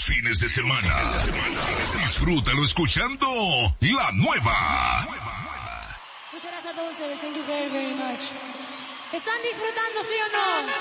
los fines de semana. Disfrútalo escuchando La Nueva. Muchas gracias a todos ustedes. Thank you very, very much. ¿Están disfrutando, sí o no?